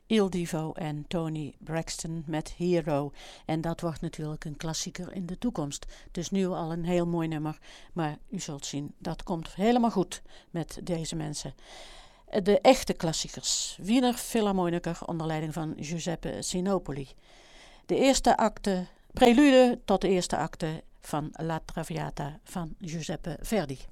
Il Divo en Toni Braxton met Hero. En dat wordt natuurlijk een klassieker in de toekomst. Het is nu al een heel mooi nummer, maar u zult zien, dat komt helemaal goed met deze mensen. De echte klassiekers. Wiener Philharmoniker onder leiding van Giuseppe Sinopoli. De eerste acte, prelude tot de eerste acte van La Traviata van Giuseppe Verdi.